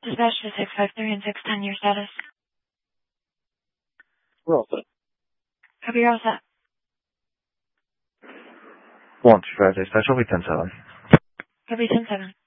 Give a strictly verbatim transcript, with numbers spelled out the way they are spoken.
Dispatch to six five three and six ten, your status. We're all set. Copy, you're all set. One, two, five, dispatch, will be ten seven. Copy ten seven.